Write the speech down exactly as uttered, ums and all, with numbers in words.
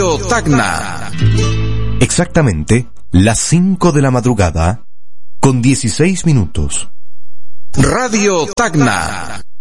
Radio Tacna. Exactamente las cinco de la madrugada con dieciséis minutos. Radio Tacna.